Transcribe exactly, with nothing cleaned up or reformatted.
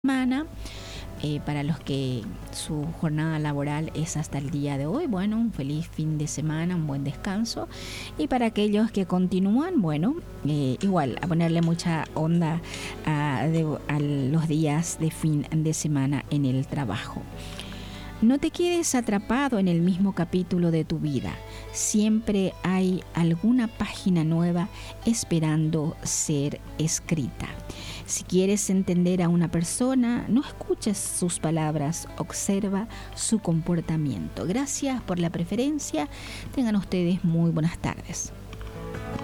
semana. Eh, para los que su jornada laboral es hasta el día de hoy, bueno, un feliz fin de semana, un buen descanso. Y para aquellos que continúan, bueno, eh, igual a ponerle mucha onda a, de, a los días de fin de semana en el trabajo. No te quedes atrapado en el mismo capítulo de tu vida. Siempre hay alguna página nueva esperando ser escrita. Si quieres entender a una persona, no escuches sus palabras, observa su comportamiento. Gracias por la preferencia. Tengan ustedes muy buenas tardes.